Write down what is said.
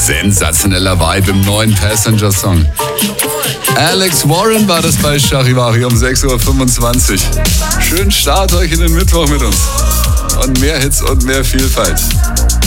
Sensationeller Vibe im neuen Passenger-Song. Alex Warren war das bei Charivari um 6.25 Uhr. Schönen Start euch in den Mittwoch mit uns. Und mehr Hits und mehr Vielfalt.